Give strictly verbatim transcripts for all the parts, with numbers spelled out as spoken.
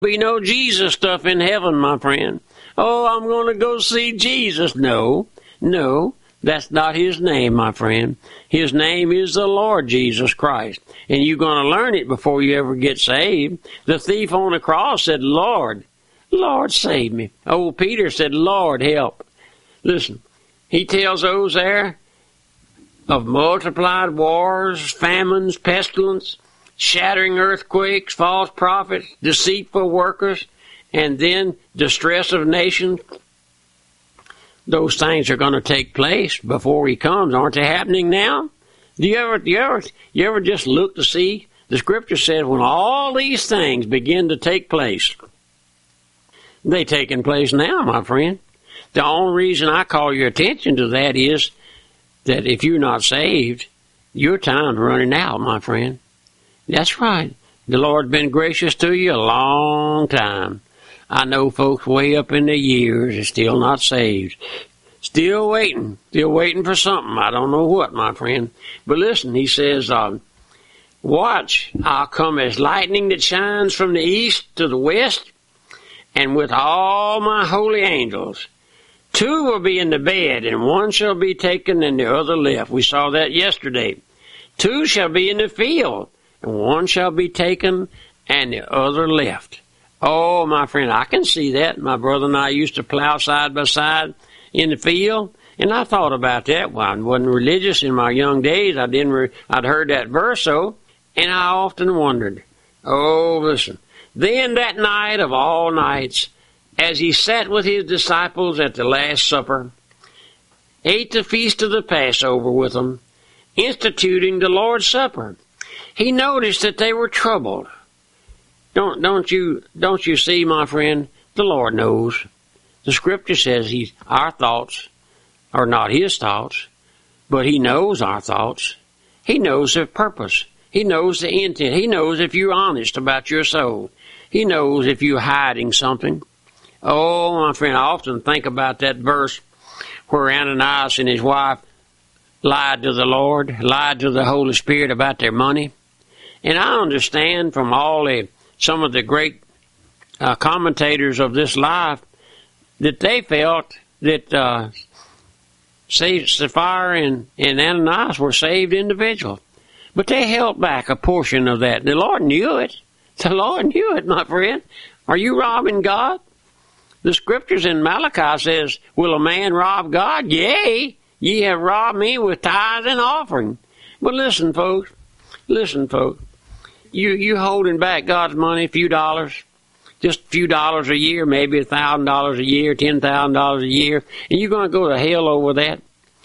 Be no Jesus stuff in heaven, my friend. Oh, I'm going to go see Jesus. No, no, that's not his name, my friend. His name is the Lord Jesus Christ. And you're going to learn it before you ever get saved. The thief on the cross said, Lord, Lord, save me. Old Peter said, Lord, help. Listen, he tells those there of multiplied wars, famines, pestilence, shattering earthquakes, false prophets, deceitful workers, and then distress of nations. Those things are going to take place before he comes. Aren't they happening now? Do you ever, do you ever, you ever just look to see? The scripture says when all these things begin to take place, they're taking place now, my friend. The only reason I call your attention to that is that if you're not saved, your time's running out, my friend. That's right. The Lord's been gracious to you a long time. I know folks way up in the years are still not saved. Still waiting. Still waiting for something. I don't know what, my friend. But listen, he says, uh, watch, I'll come as lightning that shines from the east to the west, and with all my holy angels. Two will be in the bed, and one shall be taken and the other left. We saw that yesterday. Two shall be in the field, and one shall be taken and the other left. Oh, my friend, I can see that. My brother and I used to plow side by side in the field, and I thought about that. Well, I wasn't religious in my young days. I didn't. Re- I'd heard that verse, so, and I often wondered. Oh, listen. Then that night of all nights, as he sat with his disciples at the Last Supper, ate the feast of the Passover with them, instituting the Lord's Supper, he noticed that they were troubled. Don't don't you don't you see, my friend? The Lord knows. The Scripture says He our thoughts are not His thoughts, but He knows our thoughts. He knows their purpose. He knows the intent. He knows if you're honest about your soul. He knows if you're hiding something. Oh, my friend, I often think about that verse where Ananias and his wife lied to the Lord, lied to the Holy Spirit about their money. And I understand from all the some of the great uh, commentators of this life that they felt that uh, Sapphira and, and Ananias were saved individuals. But they held back a portion of that. The Lord knew it. The Lord knew it, my friend. Are you robbing God? The Scriptures in Malachi says, will a man rob God? Yea, ye have robbed me with tithes and offering. But listen, folks. Listen, folks. You you holding back God's money a few dollars, just a few dollars a year, maybe a thousand dollars a year, ten thousand dollars a year, and you're going to go to hell over that?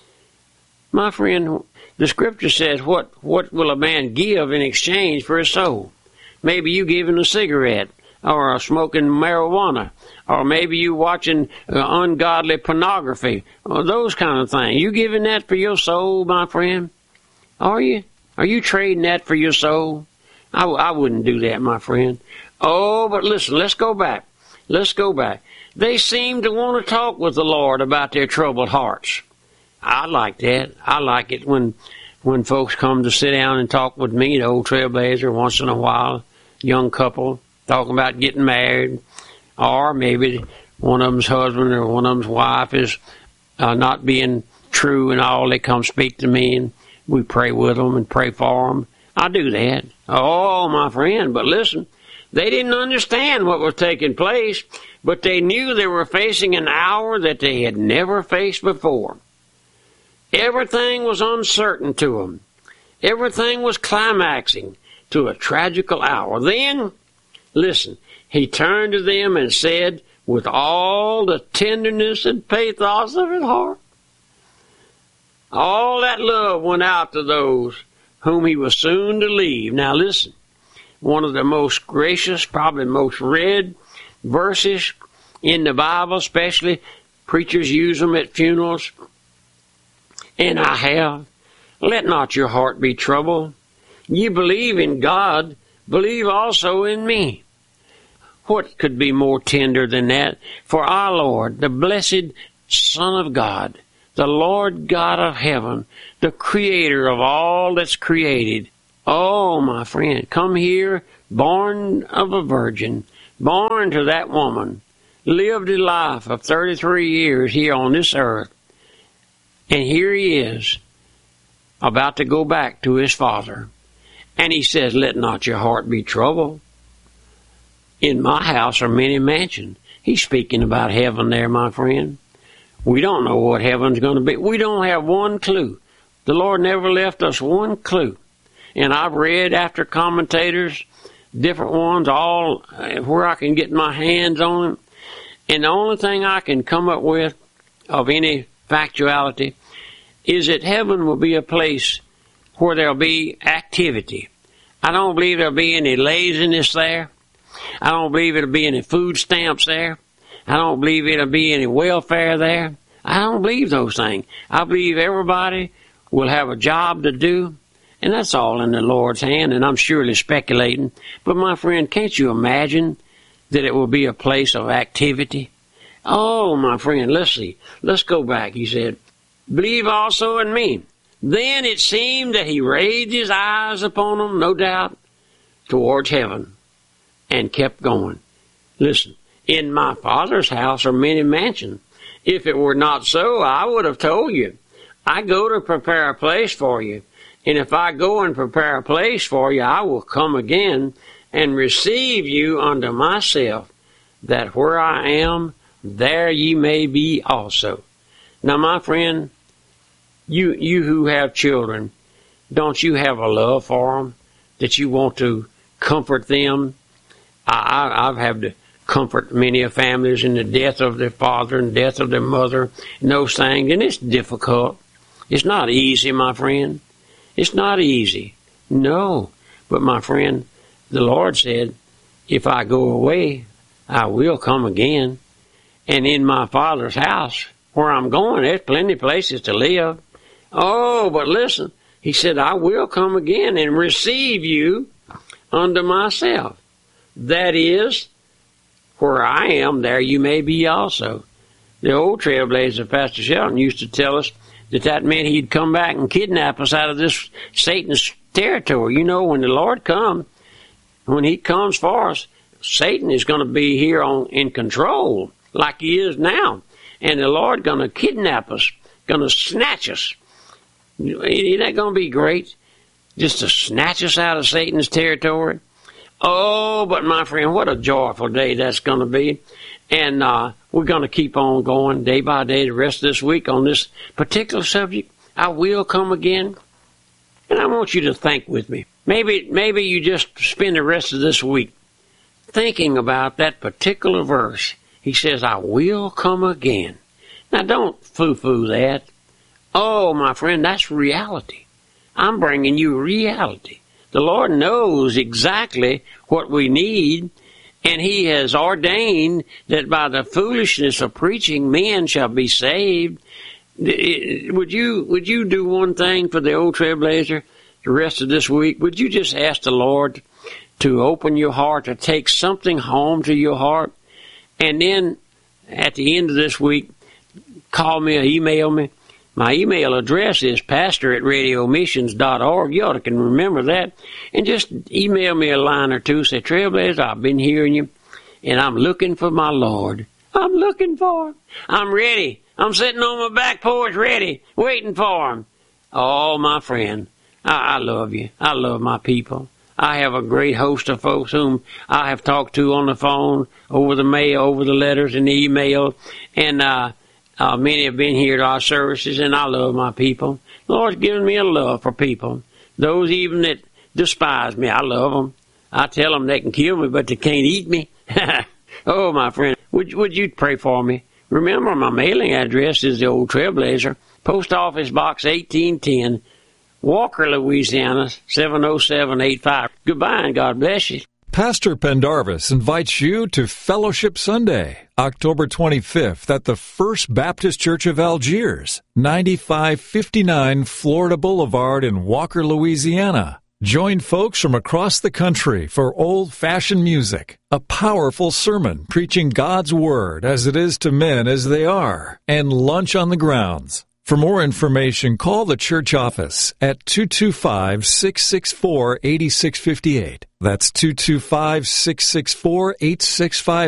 My friend, the Scripture says, what what will a man give in exchange for his soul? Maybe you giving a cigarette, or smoking marijuana, or maybe you watching uh, ungodly pornography, or those kind of things. You giving that for your soul, my friend? Are you? Are you trading that for your soul? I, I wouldn't do that, my friend. Oh, but listen, let's go back. Let's go back. They seem to want to talk with the Lord about their troubled hearts. I like that. I like it when when folks come to sit down and talk with me, the old Trailblazer, once in a while, young couple, talking about getting married, or maybe one of them's husband or one of them's wife is uh, not being true and all. They come speak to me, and we pray with them and pray for them. I do that. Oh, my friend, but listen, they didn't understand what was taking place, but they knew they were facing an hour that they had never faced before. Everything was uncertain to them. Everything was climaxing to a tragical hour. Then, listen, he turned to them and said, with all the tenderness and pathos of his heart, all that love went out to those whom he was soon to leave. Now listen, one of the most gracious, probably most read verses in the Bible, especially preachers use them at funerals. And I have, let not your heart be troubled. Ye believe in God, believe also in me. What could be more tender than that? For our Lord, the blessed Son of God, the Lord God of heaven, the creator of all that's created. Oh, my friend, come here, born of a virgin, born to that woman, lived a life of thirty-three years here on this earth, and here he is, about to go back to his Father. And he says, let not your heart be troubled. In my house are many mansions. He's speaking about heaven there, my friend. We don't know what heaven's going to be. We don't have one clue. The Lord never left us one clue. And I've read after commentators, different ones, all where I can get my hands on them. And the only thing I can come up with of any factuality is that heaven will be a place where there'll be activity. I don't believe there'll be any laziness there. I don't believe it'll be any food stamps there. I don't believe it'll be any welfare there. I don't believe those things. I believe everybody will have a job to do, and that's all in the Lord's hand, and I'm surely speculating. But my friend, can't you imagine that it will be a place of activity? Oh, my friend, let's see. Let's go back. He said, believe also in me. Then it seemed that he raised his eyes upon them, no doubt, towards heaven, and kept going. Listen, in my Father's house are many mansions. If it were not so, I would have told you. I go to prepare a place for you. And if I go and prepare a place for you, I will come again and receive you unto myself, that where I am, there ye may be also. Now, my friend, you you who have children, don't you have a love for them that you want to comfort them? I, I, I've had to comfort many of families in the death of their father and death of their mother and those things, and it's difficult. It's not easy, my friend. It's not easy. No. But, my friend, the Lord said, if I go away, I will come again. And in my Father's house, where I'm going, there's plenty of places to live. Oh, but listen, he said, I will come again and receive you unto myself. That is, where I am, there you may be also. The old trailblazer, Pastor Shelton, used to tell us that that meant he'd come back and kidnap us out of this Satan's territory. You know, when the Lord comes, when he comes for us, Satan is going to be here on in control like he is now. And the Lord going to kidnap us, going to snatch us. Isn't that going to be great? Just to snatch us out of Satan's territory? Oh, but my friend, what a joyful day that's going to be. And uh, we're going to keep on going day by day the rest of this week on this particular subject. I will come again. And I want you to think with me. Maybe, maybe you just spend the rest of this week thinking about that particular verse. He says, I will come again. Now, don't foo-foo that. Oh, my friend, that's reality. I'm bringing you reality. The Lord knows exactly what we need, and he has ordained that by the foolishness of preaching, men shall be saved. Would you would you do one thing for the old trailblazer the rest of this week? Would you just ask the Lord to open your heart, to take something home to your heart, and then at the end of this week, call me or email me. My email address is pastor at radio missions dot org. You ought to can remember that. And just email me a line or two. Say, Trailblazer, I've been hearing you, and I'm looking for my Lord. I'm looking for him. I'm ready. I'm sitting on my back porch ready, waiting for him. Oh, my friend, I, I love you. I love my people. I have a great host of folks whom I have talked to on the phone, over the mail, over the letters and the email, and uh Uh, many have been here to our services, and I love my people. The Lord's given me a love for people. Those even that despise me, I love them. I tell them they can kill me, but they can't eat me. Oh, my friend, would, would you pray for me? Remember, my mailing address is the Old Trailblazer, Post Office Box eighteen ten, Walker, Louisiana, seven oh seven eight five. Goodbye, and God bless you. Pastor Pendarvis invites you to Fellowship Sunday, October twenty-fifth at the First Baptist Church of Algiers, ninety-five fifty-nine Florida Boulevard in Walker, Louisiana. Join folks from across the country for old-fashioned music, a powerful sermon preaching God's Word as it is to men as they are, and lunch on the grounds. For more information, call the church office at two two five, six six four, eight six five eight. That's two two five, six six four, eight six five